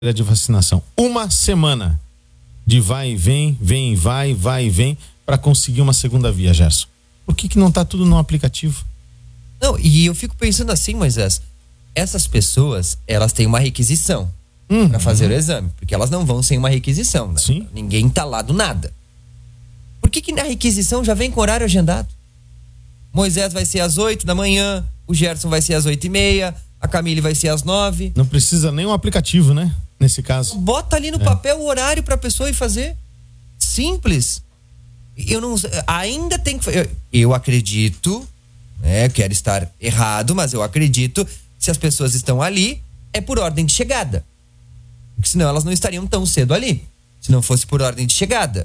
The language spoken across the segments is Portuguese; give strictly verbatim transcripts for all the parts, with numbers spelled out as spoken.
de vacinação. Uma semana de vai e vem, vem e vai, vai e vem, para conseguir uma segunda via, Gerson. Por que que não tá tudo no aplicativo? Não, e eu fico pensando assim, Moisés, essas pessoas, elas têm uma requisição Uhum. para fazer o exame, porque elas não vão sem uma requisição, né? Sim. Ninguém tá lá do nada. Por que que na requisição já vem com horário agendado? Moisés vai ser às oito da manhã, o Gerson vai ser às oito e meia, a Camille vai ser às nove. Não precisa nem um aplicativo, né? Nesse caso. Bota ali no É. papel o horário pra pessoa ir fazer. Simples. Eu não, ainda tem que, eu, eu acredito, né, quero estar errado, mas eu acredito, se as pessoas estão ali, é por ordem de chegada. Porque senão elas não estariam tão cedo ali, se não fosse por ordem de chegada.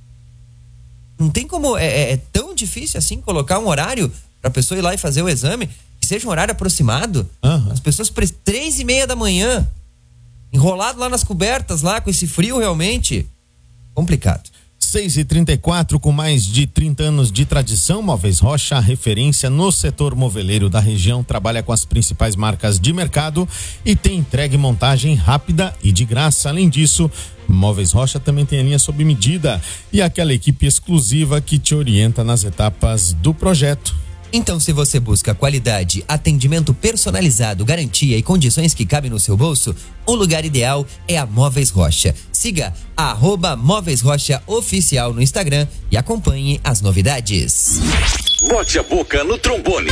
Não tem como, é, é, é tão difícil assim colocar um horário pra pessoa ir lá e fazer o exame, que seja um horário aproximado. Uhum. As pessoas, pre- três e meia da manhã, enrolado lá nas cobertas, lá com esse frio realmente complicado. seis e trinta e quatro, com mais de trinta anos de tradição, Móveis Rocha, a referência no setor moveleiro da região, trabalha com as principais marcas de mercado e tem entrega e montagem rápida e de graça. Além disso, Móveis Rocha também tem a linha sob medida e aquela equipe exclusiva que te orienta nas etapas do projeto. Então, se você busca qualidade, atendimento personalizado, garantia e condições que cabem no seu bolso, o lugar ideal é a Móveis Rocha. Siga arroba Móveis Rocha Oficial no Instagram e acompanhe as novidades. Bote a boca no trombone.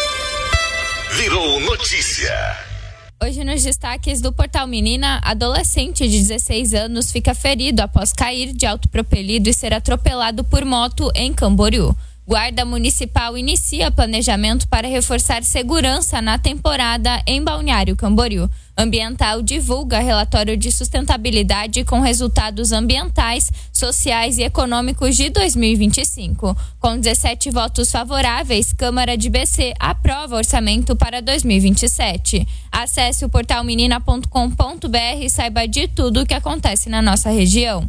Virou notícia. Hoje, nos destaques do Portal Menina, adolescente de dezesseis anos fica ferido após cair de autopropelido e ser atropelado por moto em Camboriú. Guarda Municipal inicia planejamento para reforçar segurança na temporada em Balneário Camboriú. Ambiental divulga relatório de sustentabilidade com resultados ambientais, sociais e econômicos de dois mil e vinte e cinco. Com dezessete votos favoráveis, Câmara de B C aprova orçamento para dois mil e vinte e sete. Acesse o portal menina ponto com ponto br e saiba de tudo o que acontece na nossa região.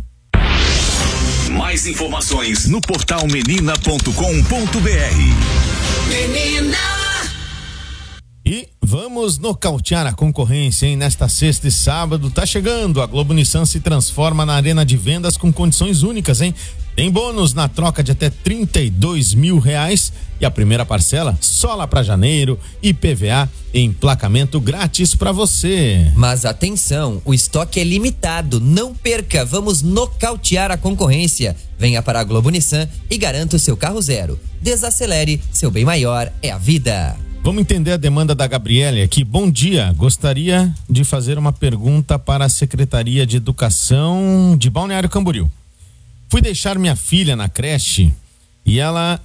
Mais informações no portal menina ponto com ponto br. Menina! E vamos nocautear a concorrência, hein? Nesta sexta e sábado tá chegando. A Globo Nissan se transforma na arena de vendas com condições únicas, hein? Tem bônus na troca de até trinta e dois mil reais e a primeira parcela só lá para janeiro e P V A e emplacamento grátis para você. Mas atenção, o estoque é limitado, não perca, vamos nocautear a concorrência. Venha para a Globo Nissan e garanta o seu carro zero. Desacelere, seu bem maior é a vida. Vamos entender a demanda da Gabriele aqui. Bom dia, gostaria de fazer uma pergunta para a Secretaria de Educação de Balneário Camboriú. Fui deixar minha filha na creche e ela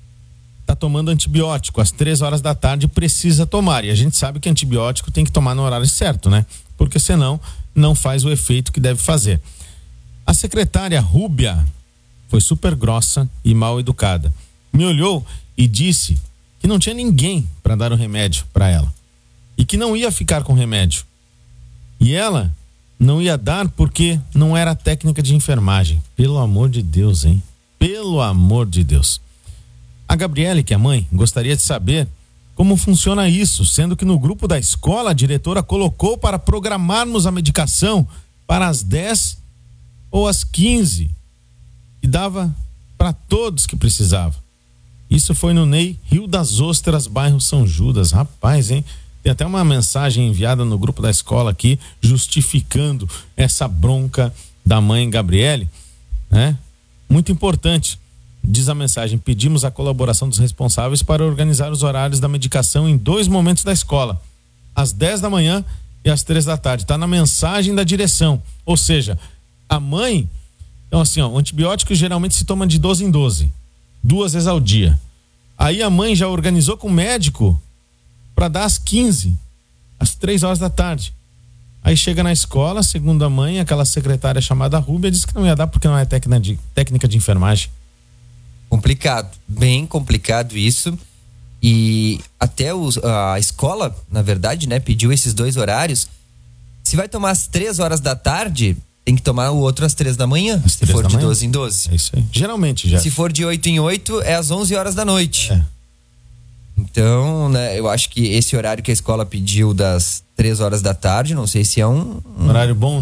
tá tomando antibiótico às três horas da tarde, precisa tomar. E a gente sabe que antibiótico tem que tomar no horário certo, né? Porque senão não faz o efeito que deve fazer. A secretária Rúbia foi super grossa e mal educada. Me olhou e disse que não tinha ninguém para dar o remédio para ela e que não ia ficar com remédio. E ela não ia dar porque não era técnica de enfermagem. Pelo amor de Deus, hein? Pelo amor de Deus. A Gabriele, que é mãe, gostaria de saber como funciona isso, sendo que no grupo da escola a diretora colocou para programarmos a medicação para as dez ou às quinze e dava para todos que precisavam. Isso foi no Ney, Rio das Ostras, bairro São Judas. Rapaz, hein? Tem até uma mensagem enviada no grupo da escola aqui, justificando essa bronca da mãe Gabriele, né? Muito importante, diz a mensagem, pedimos a colaboração dos responsáveis para organizar os horários da medicação em dois momentos da escola, às dez da manhã e às três da tarde. Tá na mensagem da direção. Ou seja, a mãe, então assim, ó, o antibiótico geralmente se toma de doze em doze, duas vezes ao dia. Aí a mãe já organizou com o médico para dar às quinze, às três horas da tarde. Aí chega na escola, segundo a mãe, aquela secretária chamada Rúbia disse que não ia dar porque não é técnica de, técnica de enfermagem. Complicado, bem complicado isso. E até os, a escola, na verdade, né, pediu esses dois horários. Se vai tomar às três horas da tarde, tem que tomar o outro às três da manhã, Às se três for da de manhã? doze em doze. É isso aí. Geralmente já. Se for de oito em oito, é às onze horas da noite. É. Então, né, eu acho que esse horário que a escola pediu das três horas da tarde, não sei se é um, um Horário bom,